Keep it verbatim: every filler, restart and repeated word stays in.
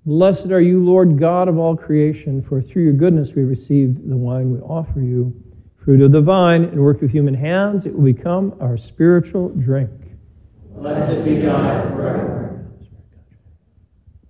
Blessed are you, Lord God of all creation, for through your goodness we received the wine we offer you. Fruit of the vine and work of human hands, it will become our spiritual drink. Blessed be God forever.